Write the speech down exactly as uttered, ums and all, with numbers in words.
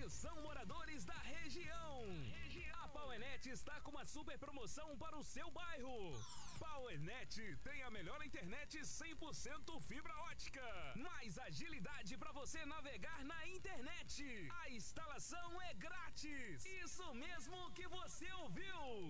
Atenção, moradores da região! A Powernet está com uma super promoção para o seu bairro. Powernet tem a melhor internet cem por cento fibra ótica. Mais agilidade para você navegar na internet. A instalação é grátis. Isso mesmo que você ouviu.